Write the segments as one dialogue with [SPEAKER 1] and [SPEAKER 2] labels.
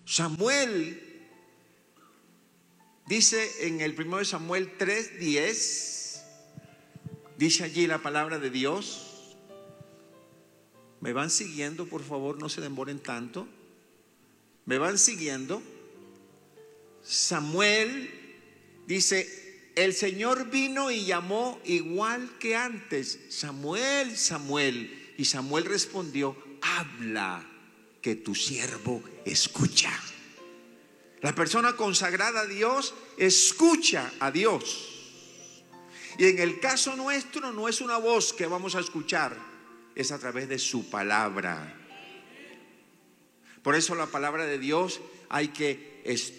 [SPEAKER 1] Samuel dice en el 1 Samuel 3:10, dice allí la palabra de Dios. ¿Me van siguiendo? Por favor, no se demoren tanto. ¿Me van siguiendo? Samuel dice: el Señor vino y llamó igual que antes: Samuel, Samuel. Y Samuel respondió: habla, que tu siervo escucha. La persona consagrada a Dios escucha a Dios. Y en el caso nuestro no es una voz que vamos a escuchar, es a través de su palabra. Por eso la palabra de Dios hay que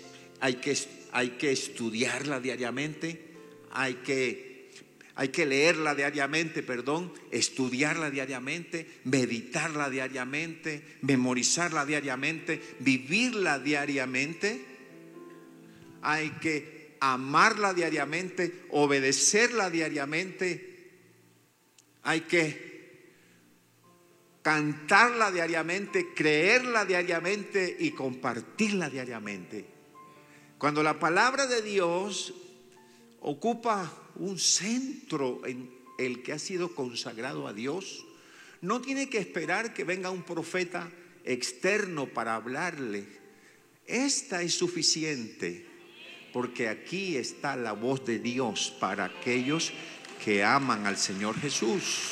[SPEAKER 1] estudiarla diariamente, hay que leerla diariamente, estudiarla diariamente, meditarla diariamente, memorizarla diariamente, vivirla diariamente. Hay que amarla diariamente, obedecerla diariamente. Hay que cantarla diariamente, creerla diariamente y compartirla diariamente. Cuando la palabra de Dios ocupa un centro en el que ha sido consagrado a Dios, no tiene que esperar que venga un profeta externo para hablarle. Esta es suficiente, porque aquí está la voz de Dios para aquellos que aman al Señor Jesús.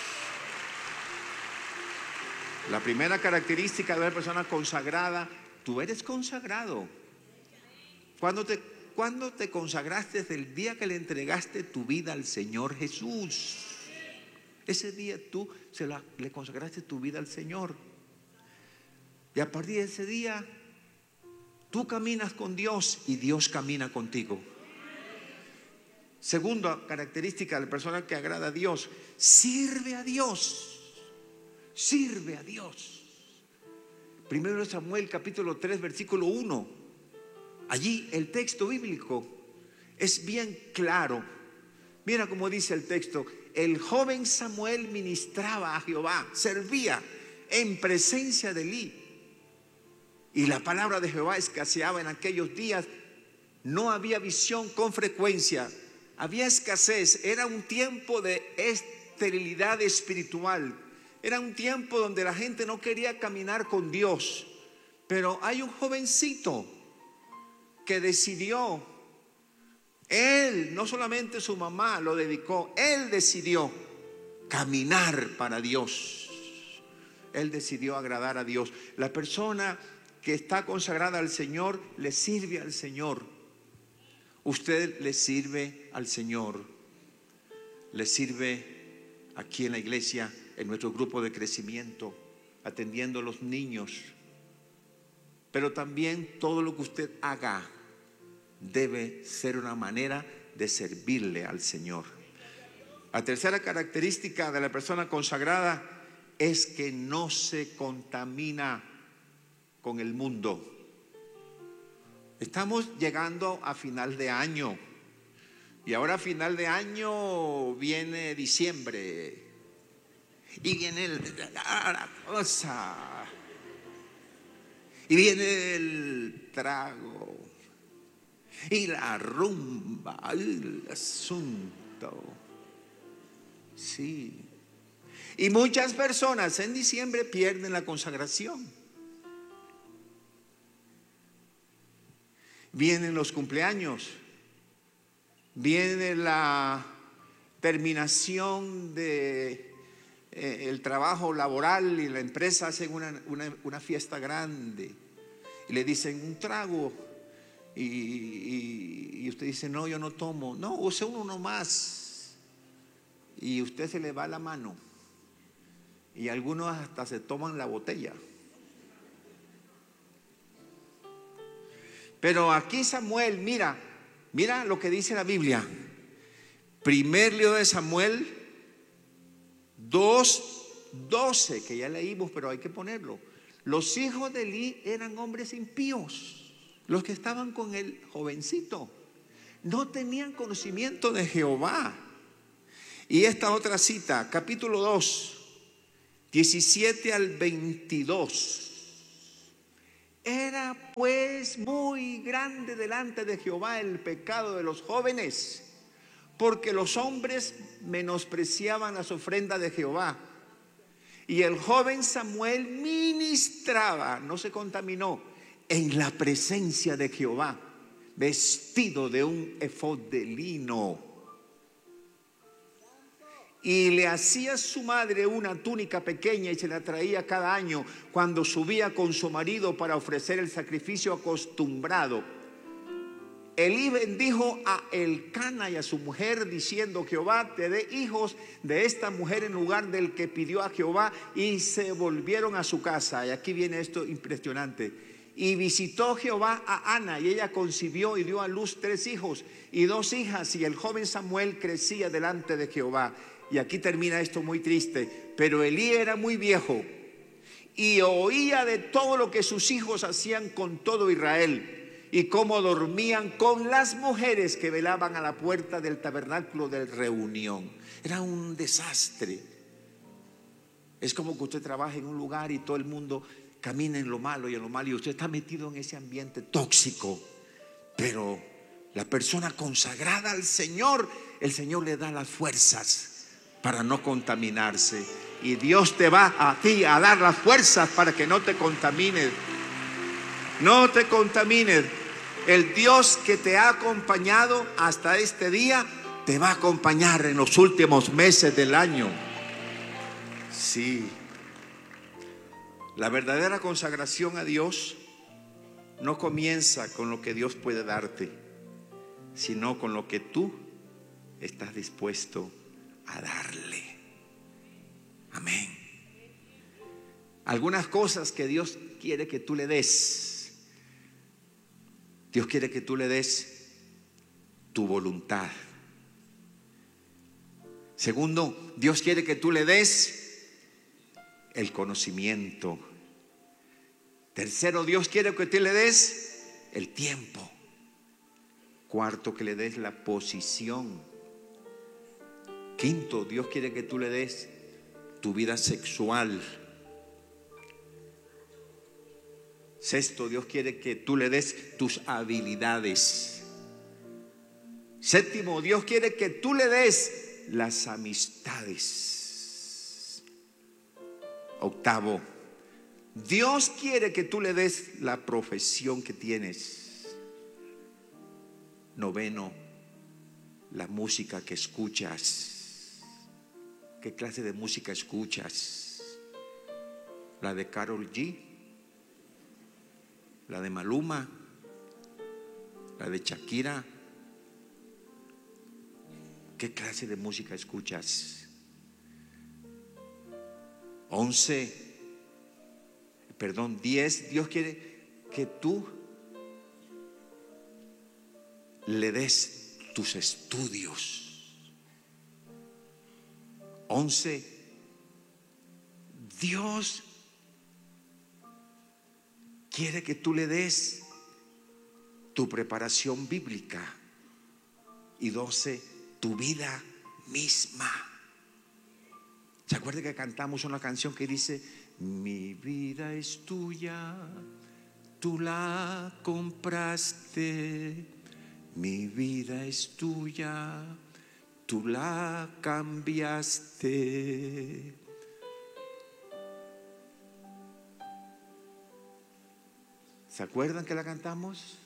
[SPEAKER 1] La primera característica de una persona consagrada: tú eres consagrado. ¿Cuándo te consagraste? Desde el día que le entregaste tu vida al Señor Jesús. Ese día tú le consagraste tu vida al Señor. Y a partir de ese día tú caminas con Dios y Dios camina contigo. Segunda característica de la persona que agrada a Dios: sirve a Dios. Sirve a Dios. 1 Samuel capítulo 3 versículo 1. Allí el texto bíblico es bien claro. Mira cómo dice el texto: el joven Samuel ministraba a Jehová, servía en presencia de Elí. Y la palabra de Jehová escaseaba en aquellos días. No había visión con frecuencia, había escasez. Era un tiempo de esterilidad espiritual. Era un tiempo donde la gente no quería caminar con Dios. Pero hay un jovencito que decidió, él, no solamente su mamá lo dedicó, él decidió caminar para Dios. Él decidió agradar a Dios. La persona que está consagrada al Señor le sirve al Señor. Usted le sirve al Señor. Le sirve aquí en la iglesia, en nuestro grupo de crecimiento, atendiendo a los niños. Pero también todo lo que usted haga debe ser una manera de servirle al Señor. La tercera característica de la persona consagrada es que no se contamina con el mundo. Estamos llegando a final de año, y ahora a final de año viene diciembre y viene la cosa, y viene el trago y la rumba, el asunto. Sí. Y muchas personas en diciembre pierden la consagración. Vienen los cumpleaños, viene la terminación de el trabajo laboral, y la empresa hace una fiesta grande y le dicen un trago, y usted dice: no, yo no tomo. No, use uno más, y usted se le va la mano, y algunos hasta se toman la botella. Pero aquí Samuel, mira lo que dice la Biblia. Primer libro de Samuel 2:12, que ya leímos, pero hay que ponerlo. Los hijos de Elí eran hombres impíos, los que estaban con el jovencito. No tenían conocimiento de Jehová. Y esta otra cita, capítulo 2, 17 al 22. Era pues muy grande delante de Jehová el pecado de los jóvenes, porque los hombres menospreciaban las ofrendas de Jehová. Y el joven Samuel ministraba, no se contaminó, en la presencia de Jehová, vestido de un efod de lino. Y le hacía su madre una túnica pequeña y se la traía cada año cuando subía con su marido para ofrecer el sacrificio acostumbrado. Elí bendijo a Elcana y a su mujer diciendo: Jehová te dé hijos de esta mujer en lugar del que pidió a Jehová. Y se volvieron a su casa. Y aquí viene esto impresionante. Y visitó Jehová a Ana, y ella concibió y dio a luz 3 hijos y 2 hijas, y el joven Samuel crecía delante de Jehová. Y aquí termina esto muy triste. Pero Elí era muy viejo y oía de todo lo que sus hijos hacían con todo Israel, y cómo dormían con las mujeres que velaban a la puerta del tabernáculo de reunión. Era un desastre. Es como que usted trabaja en un lugar y todo el mundo camina en lo malo y en lo malo, y usted está metido en ese ambiente tóxico. Pero la persona consagrada al Señor, el Señor le da las fuerzas para no contaminarse. Y Dios te va a ti a dar las fuerzas para que no te contamines. No te contamines. El Dios que te ha acompañado hasta este día te va a acompañar en los últimos meses del año. Sí. La verdadera consagración a Dios no comienza con lo que Dios puede darte, sino con lo que tú estás dispuesto a darle. Amén. Algunas cosas que Dios quiere que tú le des. Dios quiere que tú le des tu voluntad. Segundo, Dios quiere que tú le des el conocimiento. Tercero, Dios quiere que tú le des el tiempo. Cuarto, que le des la posición. Quinto, Dios quiere que tú le des tu vida sexual. Sexto, Dios quiere que tú le des tus habilidades. Séptimo, Dios quiere que tú le des las amistades. Octavo, Dios quiere que tú le des la profesión que tienes. Noveno, la música que escuchas. ¿Qué clase de música escuchas? ¿La de Karol G? ¿La de Maluma? ¿La de Shakira? ¿Qué clase de música escuchas? 10, Dios quiere que tú le des tus estudios. 11, Dios quiere que tú le des tu preparación bíblica. Y 12, tu vida misma. ¿Se acuerda que cantamos una canción que dice: mi vida es tuya, tú la compraste, mi vida es tuya, tú la cambiaste? ¿Se acuerdan que la cantamos?